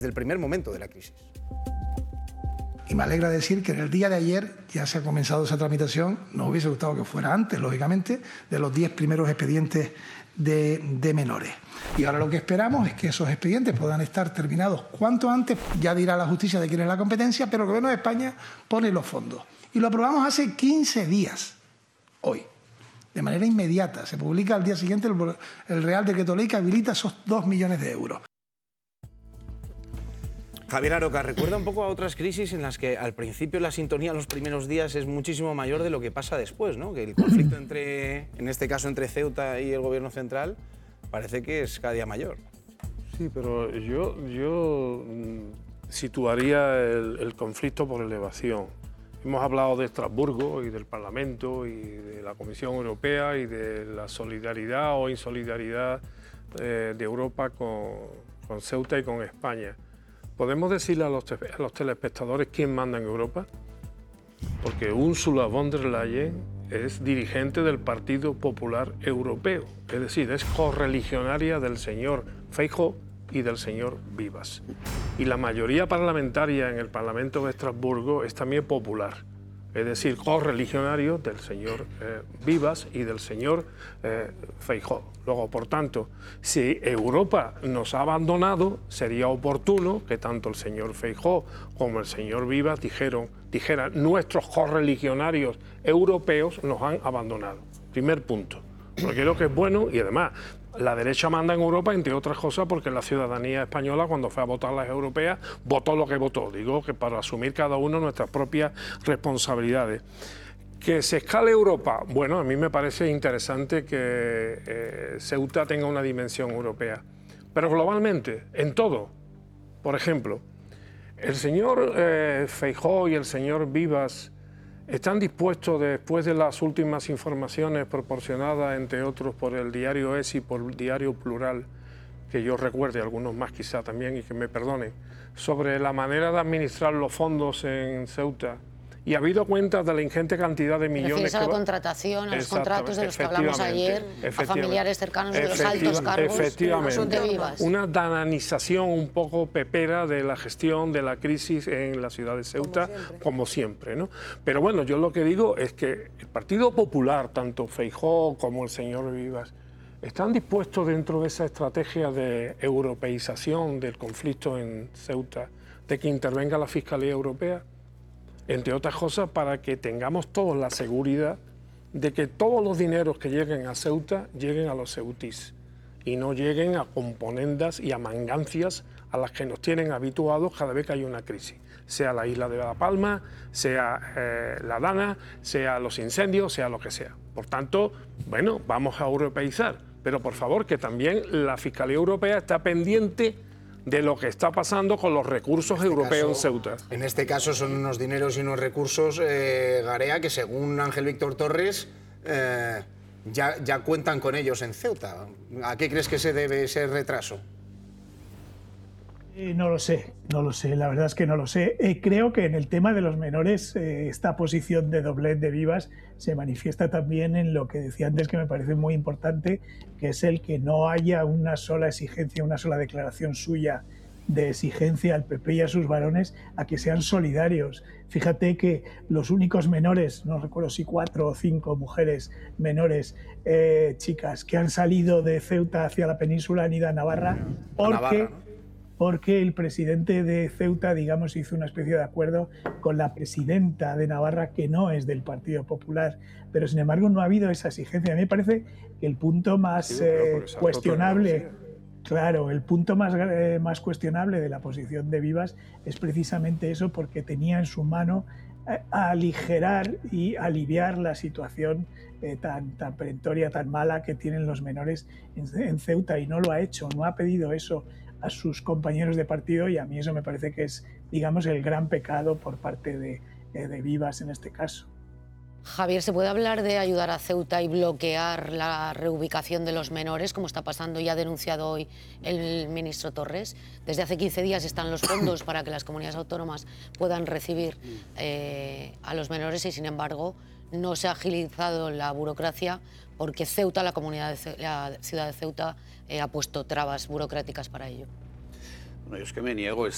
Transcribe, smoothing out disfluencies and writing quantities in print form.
desde el primer momento de la crisis. Y me alegra decir que en el día de ayer ya se ha comenzado esa tramitación. Nos hubiese gustado que fuera antes, lógicamente, de los 10 primeros expedientes de menores. Y ahora lo que esperamos es que esos expedientes puedan estar terminados cuanto antes. Ya dirá la justicia de quién es la competencia, pero el Gobierno de España pone los fondos. Y lo aprobamos hace 15 días, hoy, de manera inmediata. Se publica al día siguiente el Real Decreto Ley que habilita esos 2 millones de euros. Javier Aroca, recuerda un poco a otras crisis en las que al principio la sintonía en los primeros días es muchísimo mayor de lo que pasa después, ¿no? Que el conflicto en este caso entre Ceuta y el Gobierno central parece que es cada día mayor. Sí, pero yo situaría el conflicto por elevación. Hemos hablado de Estrasburgo y del Parlamento y de la Comisión Europea y de la solidaridad o insolidaridad de Europa con Ceuta y con España. ¿Podemos decirle a los telespectadores quién manda en Europa? Porque Ursula von der Leyen es dirigente del Partido Popular Europeo, es decir, es correligionaria del señor Feijóo y del señor Vivas. Y la mayoría parlamentaria en el Parlamento de Estrasburgo es también popular, es decir, correligionario del señor Vivas y del señor Feijóo. Luego, por tanto, si Europa nos ha abandonado, sería oportuno que tanto el señor Feijóo como el señor Vivas dijeran nuestros correligionarios europeos nos han abandonado. Primer punto. Porque creo que es bueno y además la derecha manda en Europa, entre otras cosas, porque la ciudadanía española, cuando fue a votar las europeas, votó lo que votó. Digo que para asumir cada uno nuestras propias responsabilidades. Que se escale Europa, bueno, a mí me parece interesante que Ceuta tenga una dimensión europea. Pero globalmente, en todo, por ejemplo, el señor Feijóo y el señor Vivas están dispuestos, después de las últimas informaciones proporcionadas, entre otros, por el diario ES y por el diario Plural, que yo recuerde, algunos más quizá también, y que me perdonen, sobre la manera de administrar los fondos en Ceuta, y ha habido cuenta de la ingente cantidad de millones... a la contratación, a los contratos de los que hablamos ayer, a familiares cercanos de los altos cargos de Vivas. Una dananización un poco pepera de la gestión de la crisis en la ciudad de Ceuta, como siempre, ¿no? Pero bueno, yo lo que digo es que el Partido Popular, tanto Feijóo como el señor Vivas, están dispuestos dentro de esa estrategia de europeización del conflicto en Ceuta, de que intervenga la Fiscalía Europea, entre otras cosas para que tengamos todos la seguridad de que todos los dineros que lleguen a Ceuta lleguen a los ceutís y no lleguen a componendas y a mangancias a las que nos tienen habituados cada vez que hay una crisis, sea la isla de La Palma, sea la Dana, sea los incendios, sea lo que sea. Por tanto, bueno, vamos a europeizar, pero por favor que también la Fiscalía Europea está pendiente de lo que está pasando con los recursos europeos en Ceuta. En este caso son unos dineros y unos recursos, Garea, que según Ángel Víctor Torres ya cuentan con ellos en Ceuta. ¿A qué crees que se debe ese retraso? No lo sé, la verdad es que no lo sé. Creo que en el tema de los menores esta posición de Doblet de Vivas se manifiesta también en lo que decía antes, que me parece muy importante, que es el que no haya una sola exigencia, una sola declaración suya de exigencia al PP y a sus varones a que sean solidarios. Fíjate que los únicos menores, no recuerdo si 4 o 5 mujeres menores, chicas, que han salido de Ceuta hacia la península han ido a Navarra porque el presidente de Ceuta, digamos, hizo una especie de acuerdo con la presidenta de Navarra, que no es del Partido Popular, pero sin embargo no ha habido esa exigencia. A mí me parece que el punto más cuestionable, claro, el punto más cuestionable de la posición de Vivas es precisamente eso, porque tenía en su mano aligerar y aliviar la situación tan perentoria, tan mala que tienen los menores en Ceuta, y no lo ha hecho, no ha pedido eso a sus compañeros de partido, y a mí eso me parece que es, digamos, el gran pecado por parte de Vivas en este caso. Javier, ¿se puede hablar de ayudar a Ceuta y bloquear la reubicación de los menores, como está pasando y ha denunciado hoy el ministro Torres? Desde hace 15 días están los fondos para que las comunidades autónomas puedan recibir a los menores y, sin embargo, no se ha agilizado la burocracia porque Ceuta, la ciudad de Ceuta, ha puesto trabas burocráticas para ello. Bueno, yo es que me niego.